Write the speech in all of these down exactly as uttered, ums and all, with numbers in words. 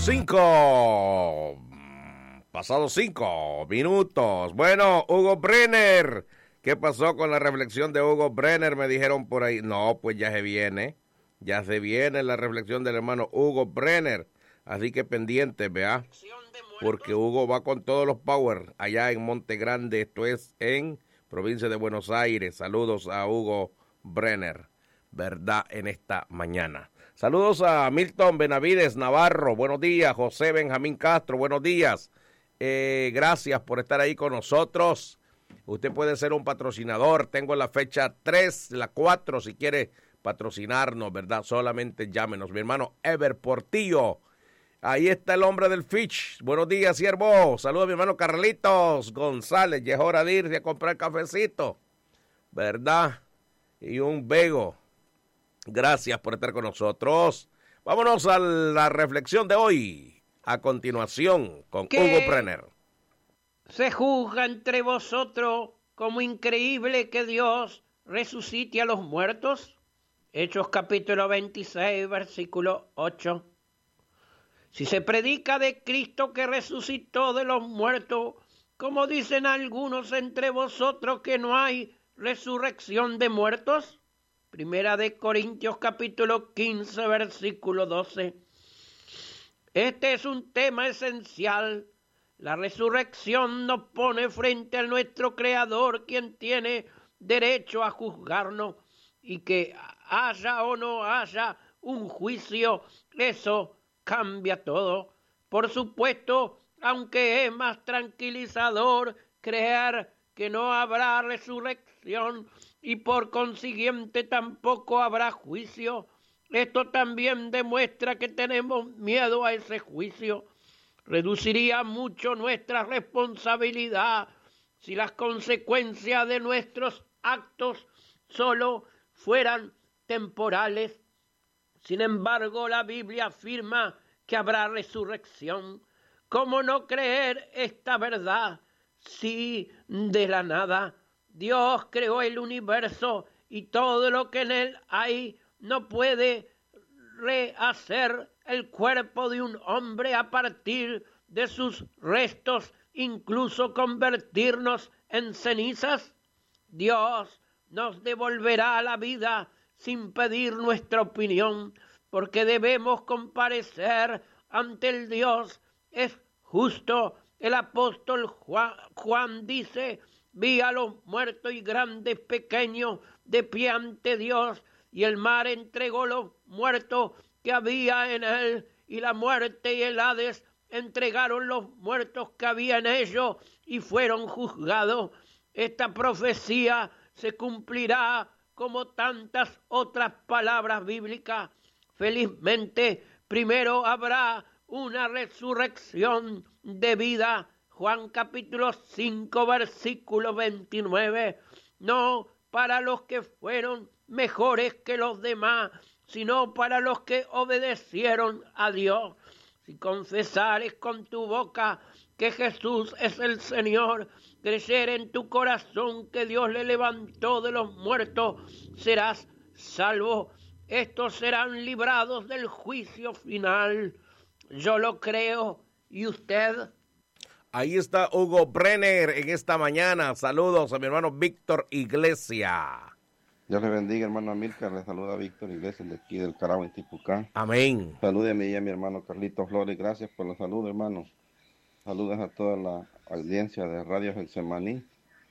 Cinco, pasados cinco minutos. Bueno, Hugo Brenner, ¿qué pasó con la reflexión de Hugo Brenner? Me dijeron por ahí. No, pues ya se viene, ya se viene la reflexión del hermano Hugo Brenner. Así que pendiente, vea, porque Hugo va con todos los power allá en Monte Grande, esto es en provincia de Buenos Aires. Saludos a Hugo Brenner, verdad, en esta mañana. Saludos a Milton Benavides Navarro, buenos días. José Benjamín Castro, buenos días. Eh, gracias por estar ahí con nosotros. Usted puede ser un patrocinador. Tengo la fecha tres, la cuatro, si quiere patrocinarnos, ¿verdad? Solamente llámenos. Mi hermano Ever Portillo. Ahí está el hombre del Fitch. Buenos días, siervo. Saludos a mi hermano Carlitos González. Ya es hora de irse a comprar cafecito, ¿verdad? Y un vego. Gracias por estar con nosotros. Vámonos a la reflexión de hoy. A continuación, con Hugo Brenner. Se juzga entre vosotros como increíble que Dios resucite a los muertos. Hechos capítulo veintiséis, versículo ocho. Si se predica de Cristo que resucitó de los muertos, como dicen algunos entre vosotros que no hay resurrección de muertos. Primera de Corintios capítulo quince, versículo doce. Este es un tema esencial. La resurrección nos pone frente a nuestro Creador, quien tiene derecho a juzgarnos, y que haya o no haya un juicio, eso cambia todo. Por supuesto, aunque es más tranquilizador creer que no habrá resurrección y por consiguiente tampoco habrá juicio, esto también demuestra que tenemos miedo a ese juicio. Reduciría mucho nuestra responsabilidad si las consecuencias de nuestros actos solo fueran temporales. Sin embargo, la Biblia afirma que habrá resurrección. ¿Cómo no creer esta verdad si de la nada Dios creó el universo y todo lo que en él hay no puede rehacer el cuerpo de un hombre a partir de sus restos, incluso convertirnos en cenizas? Dios nos devolverá la vida sin pedir nuestra opinión, porque debemos comparecer ante el Dios es justo. El apóstol Juan, Juan dice: vi a los muertos y grandes pequeños de pie ante Dios, y el mar entregó los muertos que había en él, y la muerte y el Hades entregaron los muertos que había en ellos, y fueron juzgados. Esta profecía se cumplirá como tantas otras palabras bíblicas. Felizmente, primero habrá una resurrección de vida. Juan capítulo cinco, versículo veintinueve. No para los que fueron mejores que los demás, sino para los que obedecieron a Dios. Si confesares con tu boca que Jesús es el Señor, creer en tu corazón que Dios le levantó de los muertos, serás salvo. Estos serán librados del juicio final. Yo lo creo. ¿Y usted? Ahí está Hugo Brenner en esta mañana. Saludos a mi hermano Víctor Iglesia. Dios le bendiga, hermano Amílcar. Le saluda a Víctor Iglesias de aquí del Carao, en Tipucán. Amén. Salúdeme y a mi hermano Carlitos Flores. Gracias por la salud, hermano. Saludos a toda la audiencia de Radio Getsemaní.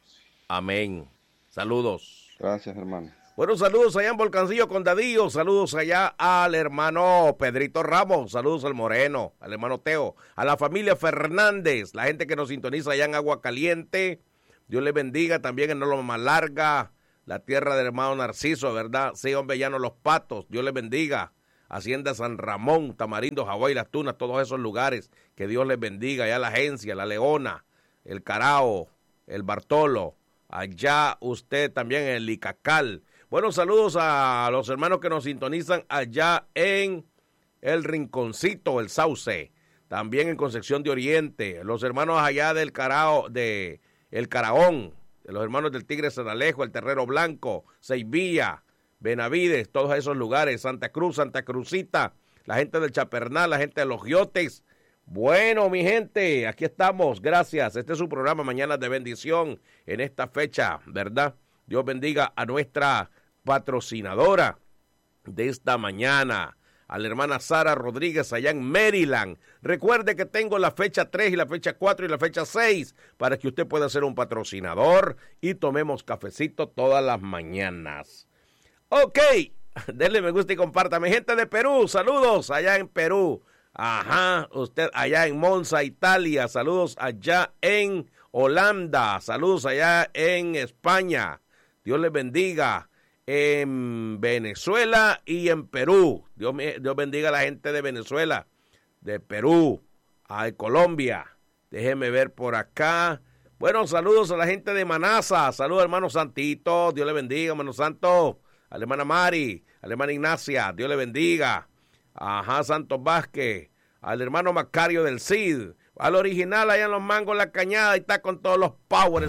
Amén. Saludos. Gracias, hermano. Bueno, saludos allá en Volcancillo, Condadillo. Saludos allá al hermano Pedrito Ramos. Saludos al Moreno, al hermano Teo, a la familia Fernández, la gente que nos sintoniza allá en Agua Caliente. Dios les bendiga. También en Loma Larga, la tierra del hermano Narciso, ¿verdad? Sí, hombre, llano Los Patos. Dios les bendiga. Hacienda San Ramón, Tamarindo, Hawái, Las Tunas, todos esos lugares. Que Dios les bendiga. Allá la Agencia, La Leona, el Carao, el Bartolo. Allá usted también en el Licacal. Bueno, saludos a los hermanos que nos sintonizan allá en el Rinconcito, el Sauce. También en Concepción de Oriente. Los hermanos allá del Carao, de el Caraón. De los hermanos del Tigre Sanalejo, el Terrero Blanco, Seivilla, Benavides, todos esos lugares. Santa Cruz, Santa Cruzita. la gente del Chapernal, la gente de los Giotes. Bueno, mi gente, aquí estamos, gracias. Este es su programa Mañana de Bendición en esta fecha, ¿verdad? Dios bendiga a nuestra patrocinadora de esta mañana, a la hermana Sara Rodríguez allá en Maryland. Recuerde que tengo la fecha tres y la fecha cuatro y la fecha seis para que usted pueda ser un patrocinador y tomemos cafecito todas las mañanas. Ok, denle me gusta y compártame. Gente de Perú, saludos allá en Perú. Ajá, usted allá en Monza, Italia. Saludos allá en Holanda. Saludos allá en España. Dios les bendiga. En Venezuela y en Perú. Dios, Dios bendiga a la gente de Venezuela, de Perú, a Colombia. Déjeme ver por acá. Bueno, saludos a la gente de Manasa. Saludos, hermano Santito. Dios le bendiga, hermano Santo. A la hermana Mari, a la hermana Ignacia. Dios le bendiga. Ajá, Santos Vázquez. Al hermano Macario del Cid. Al original allá en Los Mangos, La Cañada. Y está con todos los powers.